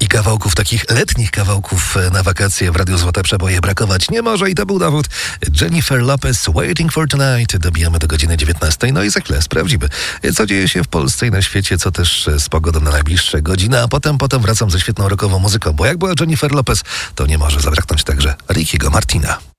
I kawałków, takich letnich kawałków na wakacje w Radiu Złote Przeboje brakować nie może i to był dowód. Jennifer Lopez, Waiting for Tonight. Dobijamy do godziny 19. No i za chwilę sprawdzimy, co dzieje się w Polsce i na świecie, co też z pogodą na najbliższe godziny, a potem wracam ze świetną rockową muzyką, bo jak była Jennifer Lopez, to nie może zabraknąć także Rickiego Martina.